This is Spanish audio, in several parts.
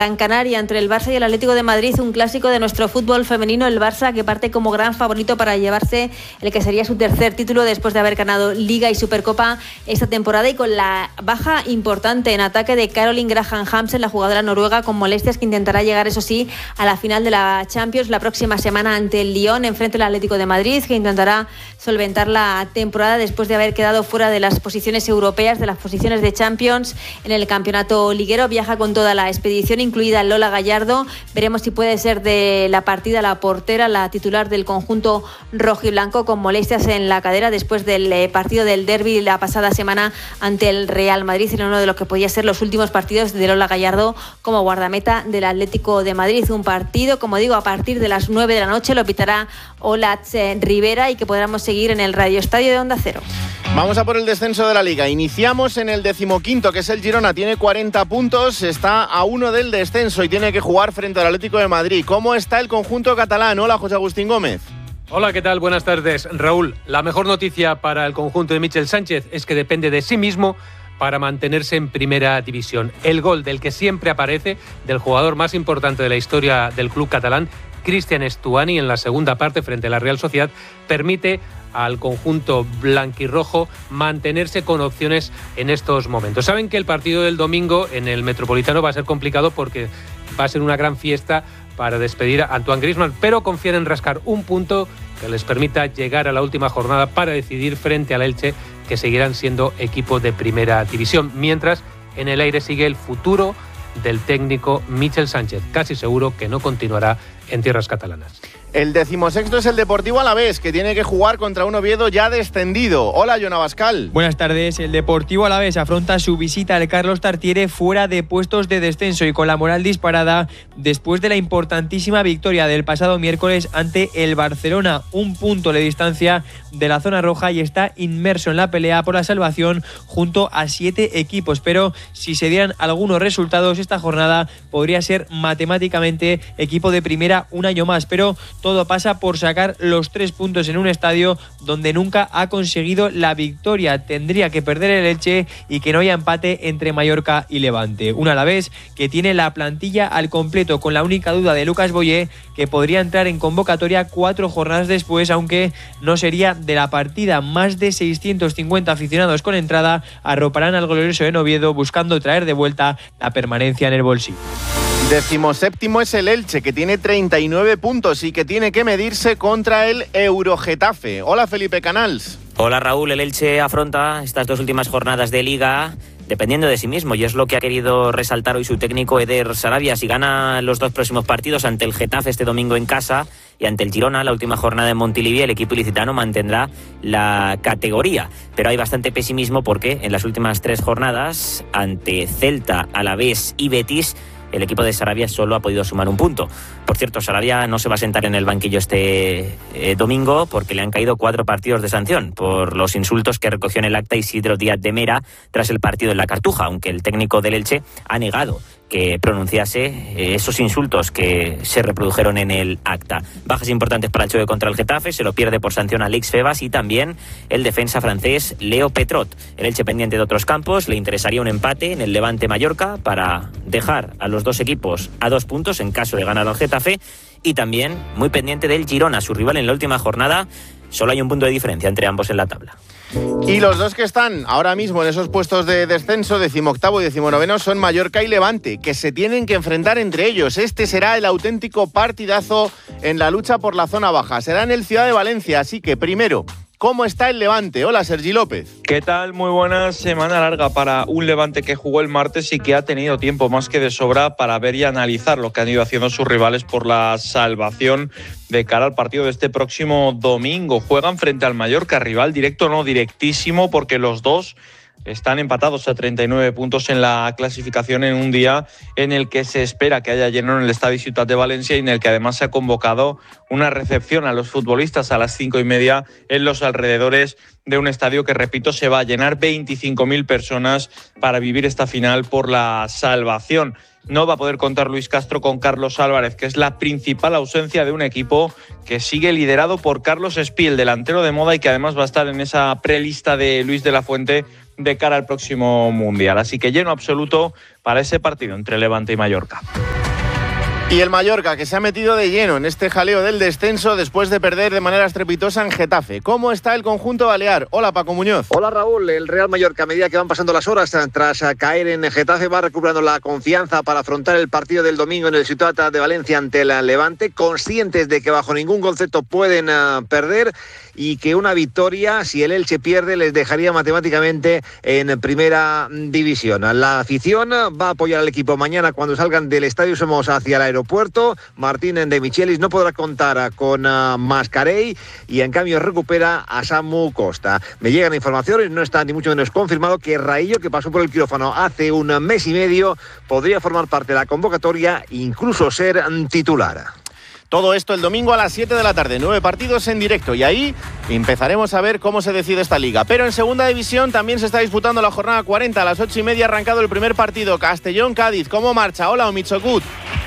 Gran Canaria entre el Barça y el Atlético de Madrid, un clásico de nuestro fútbol femenino. El Barça que parte como gran favorito para llevarse el que sería su tercer título después de haber ganado Liga y Supercopa esta temporada, y con la baja importante en ataque de Caroline Graham Hansen, la jugadora noruega con molestias, que intentará llegar, eso sí, a la final de la Champions la próxima semana ante el Lyon, enfrente del Atlético de Madrid, que intentará solventar la temporada después de haber quedado fuera de las posiciones europeas, de las posiciones de Champions en el campeonato liguero. Viaja con toda la expedición, incluida Lola Gallardo. Veremos si puede ser de la partida la portera, la titular del conjunto rojiblanco, con molestias en la cadera después del partido del derbi la pasada semana ante el Real Madrid, en uno de los que podía ser los últimos partidos de Lola Gallardo como guardameta del Atlético de Madrid. Un partido, como digo, a partir de las 9 de la noche, lo pitará Olatz Rivera, y que podremos seguir en el Radio Estadio de Onda Cero. Vamos a por el descenso de la Liga. Iniciamos en el 15º, que es el Girona. Tiene 40 puntos, está a 1 del descenso y tiene que jugar frente al Atlético de Madrid. ¿Cómo está el conjunto catalán? Hola, José Agustín Gómez. Hola, ¿qué tal? Buenas tardes, Raúl. La mejor noticia para el conjunto de Michel Sánchez es que depende de sí mismo para mantenerse en primera división. El gol del que siempre aparece, del jugador más importante de la historia del club catalán, Cristian Estuani, en la segunda parte frente a la Real Sociedad, permite al conjunto blanquirrojo mantenerse con opciones en estos momentos. Saben que el partido del domingo en el Metropolitano va a ser complicado porque va a ser una gran fiesta para despedir a Antoine Griezmann, pero confían en rascar un punto que les permita llegar a la última jornada para decidir frente al Elche, que seguirán siendo equipo de primera división, mientras en el aire sigue el futuro del técnico Michel Sánchez. Casi seguro que no continuará en tierras catalanas. El 16º es el Deportivo Alavés, que tiene que jugar contra un Oviedo ya descendido. Hola, Jon Abascal. Buenas tardes. El Deportivo Alavés afronta su visita al Carlos Tartiere fuera de puestos de descenso y con la moral disparada después de la importantísima victoria del pasado miércoles ante el Barcelona. Un punto de distancia de la zona roja y está inmerso en la pelea por la salvación junto a 7 equipos. Pero si se dieran algunos resultados, esta jornada podría ser matemáticamente equipo de primera un año más. Pero todo pasa por sacar los 3 puntos en un estadio donde nunca ha conseguido la victoria. Tendría que perder el Elche y que no haya empate entre Mallorca y Levante. Un Alavés que tiene la plantilla al completo, con la única duda de Lucas Boyé, que podría entrar en convocatoria 4 jornadas después, aunque no sería de la partida. Más de 650 aficionados con entrada arroparán al glorioso de Oviedo, buscando traer de vuelta la permanencia en el bolsillo. 17º es el Elche, que tiene 39 puntos y que tiene que medirse contra el Eurogetafe. Hola, Felipe Canals. Hola, Raúl. El Elche afronta estas 2 últimas jornadas de Liga dependiendo de sí mismo, y es lo que ha querido resaltar hoy su técnico Eder Sarabia. Si gana los 2 próximos partidos ante el Getafe este domingo en casa y ante el Girona la última jornada en Montilivi, el equipo ilicitano mantendrá la categoría. Pero hay bastante pesimismo porque en las últimas 3 jornadas ante Celta, Alavés y Betis, el equipo de Sarabia solo ha podido sumar un punto. Por cierto, Sarabia no se va a sentar en el banquillo este domingo porque le han caído 4 partidos de sanción por los insultos que recogió en el acta Isidro Díaz de Mera tras el partido en la Cartuja, aunque el técnico del Elche ha negado que pronunciase esos insultos que se reprodujeron en el acta. Bajas importantes para el choque contra el Getafe, se lo pierde por sanción Alex Febas y también el defensa francés Leo Petrot. El Elche pendiente de otros campos, le interesaría un empate en el Levante Mallorca para dejar a los 2 equipos a 2 puntos en caso de ganar al Getafe, y también muy pendiente del Girona, su rival en la última jornada. Solo hay un punto de diferencia entre ambos en la tabla. Y los 2 que están ahora mismo en esos puestos de descenso, 18º y 19º, son Mallorca y Levante, que se tienen que enfrentar entre ellos. Este será el auténtico partidazo en la lucha por la zona baja. Será en el Ciudad de Valencia, así que primero, ¿cómo está el Levante? Hola, Sergi López. ¿Qué tal? Muy buena semana larga para un Levante que jugó el martes y que ha tenido tiempo más que de sobra para ver y analizar lo que han ido haciendo sus rivales por la salvación de cara al partido de este próximo domingo. Juegan frente al Mallorca, rival directo, no directísimo, porque los 2 están empatados a 39 puntos en la clasificación en un día en el que se espera que haya lleno en el Estadio Ciutat de Valencia y en el que además se ha convocado una recepción a los futbolistas a las 5:30 en los alrededores de un estadio que, repito, se va a llenar 25.000 personas para vivir esta final por la salvación. No va a poder contar Luis Castro con Carlos Álvarez, que es la principal ausencia de un equipo que sigue liderado por Carlos Espí, el delantero de moda, y que además va a estar en esa prelista de Luis de la Fuente de cara al próximo Mundial. Así que lleno absoluto para ese partido entre Levante y Mallorca. Y el Mallorca, que se ha metido de lleno en este jaleo del descenso después de perder de manera estrepitosa en Getafe. ¿Cómo está el conjunto balear? Hola, Paco Muñoz. Hola, Raúl. El Real Mallorca, a medida que van pasando las horas tras caer en Getafe, va recuperando la confianza para afrontar el partido del domingo en el Ciutat de Valencia ante el Levante, conscientes de que bajo ningún concepto pueden perder y que una victoria, si el Elche pierde, les dejaría matemáticamente en primera división. La afición va a apoyar al equipo mañana cuando salgan del Estadio Somos hacia el aeropuerto. Martín de Michelis no podrá contar con Mascarell y en cambio recupera a Samu Costa. Me llegan informaciones, no está ni mucho menos confirmado, que Raillo, que pasó por el quirófano hace un mes y medio, podría formar parte de la convocatoria e incluso ser titular. Todo esto el domingo a las 7 de la tarde, 9 partidos en directo y ahí empezaremos a ver cómo se decide esta liga. Pero en segunda división también se está disputando la jornada 40, a las 8:30 ha arrancado el primer partido, Castellón-Cádiz. ¿Cómo marcha? Hola, Omichokut.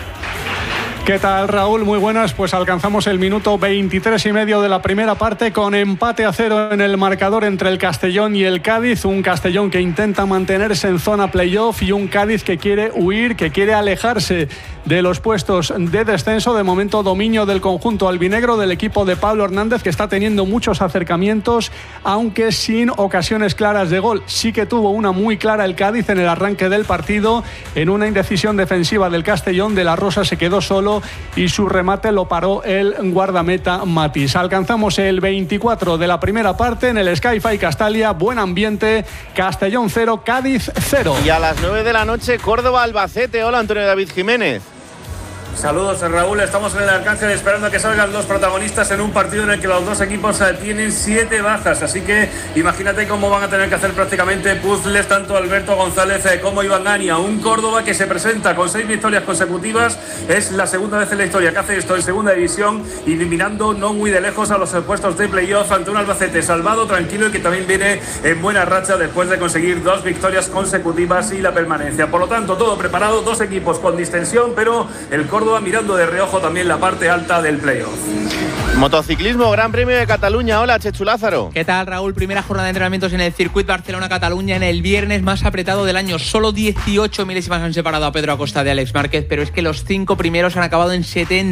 ¿Qué tal, Raúl? Muy buenas. Pues alcanzamos el minuto 23 y medio de la primera parte con empate a 0 en el marcador entre el Castellón y el Cádiz. Un Castellón que intenta mantenerse en zona playoff y un Cádiz que quiere huir, que quiere alejarse de los puestos de descenso. De momento, dominio del conjunto albinegro, del equipo de Pablo Hernández, que está teniendo muchos acercamientos, aunque sin ocasiones claras de gol. Sí que tuvo una muy clara el Cádiz en el arranque del partido, en una indecisión defensiva del Castellón. De la Rosa se quedó solo y su remate lo paró el guardameta Matís. Alcanzamos el 24 de la primera parte en el Sky-Fi Castalia. Buen ambiente. Castellón 0, Cádiz 0. Y a las 9 de la noche, Córdoba-Albacete. Hola, Antonio David Jiménez. Saludos, Raúl. Estamos en el Arcángel esperando a que salgan los protagonistas en un partido en el que los dos equipos tienen 7 bajas. Así que imagínate cómo van a tener que hacer prácticamente puzzles tanto Alberto González como Iván Gania. Un Córdoba que se presenta con 6 victorias consecutivas. Es la segunda vez en la historia que hace esto en segunda división, eliminando no muy de lejos a los puestos de playoff ante un Albacete salvado, tranquilo y que también viene en buena racha después de conseguir 2 victorias consecutivas y la permanencia. Por lo tanto, todo preparado, 2 equipos con distensión, pero el Córdoba mirando de reojo también la parte alta del playoff. Motociclismo, Gran Premio de Cataluña. Hola, Chechu Lázaro. ¿Qué tal, Raúl? Primera jornada de entrenamientos en el Circuit Barcelona-Cataluña en el viernes más apretado del año. Solo 18 milésimas han separado a Pedro Acosta de Alex Márquez, pero es que los 5 primeros han acabado en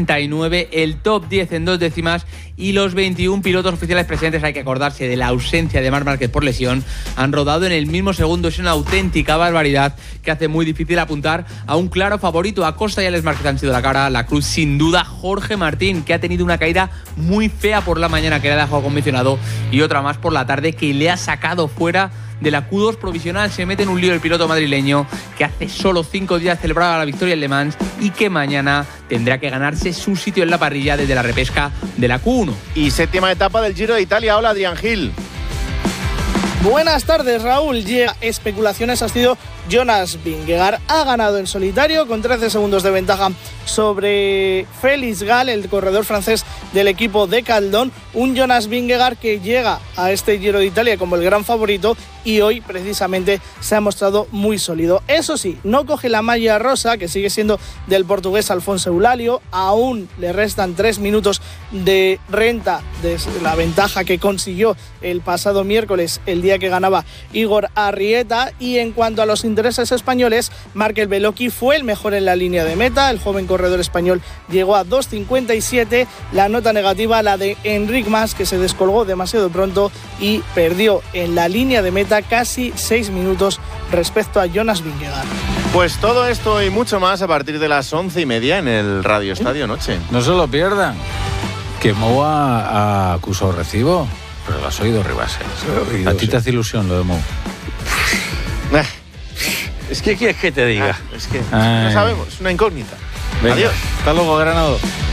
79, el top 10 en 2 décimas y los 21 pilotos oficiales presentes, hay que acordarse de la ausencia de Marc Márquez por lesión, han rodado en el mismo segundo. Es una auténtica barbaridad que hace muy difícil apuntar a un claro favorito. Acosta y Alex Márquez han sido la cara, la cruz sin duda Jorge Martín, que ha tenido una caída muy fea por la mañana que le ha dejado convencionado y otra más por la tarde que le ha sacado fuera de la Q2 provisional. Se mete en un lío el piloto madrileño que hace solo 5 días celebraba la victoria en Le Mans y que mañana tendrá que ganarse su sitio en la parrilla desde la repesca de la Q1. Y séptima etapa del Giro de Italia. Hola, Adrián Gil. Buenas tardes, Raúl. Llega especulaciones, ha sido Jonas Vingegaard. Ha ganado en solitario con 13 segundos de ventaja sobre Félix Gall, el corredor francés del equipo de Caldón. Un Jonas Vingegaard que llega a este Giro de Italia como el gran favorito y hoy precisamente se ha mostrado muy sólido. Eso sí, no coge la malla rosa, que sigue siendo del portugués Alfonso Eulalio. Aún le restan 3 minutos de renta de la ventaja que consiguió el pasado miércoles, el día que ganaba Igor Arrieta. Y en cuanto a los intereses españoles, Markel Beloki fue el mejor en la línea de meta. El joven corredor español llegó a 2.57. La nota negativa, la de Enric Mas, que se descolgó demasiado pronto y perdió en la línea de meta casi 6 minutos respecto a Jonas Vingegaard. Pues todo esto y mucho más a partir de las 11:30 en el Radio Estadio Noche. No se lo pierdan. Que Mou acusó recibo, pero lo has oído, Ribase. A ti te hace ilusión lo de Mou. Es que quieres que te diga. Es que no sabemos, es una incógnita. Venga, adiós. Hasta luego, Granado.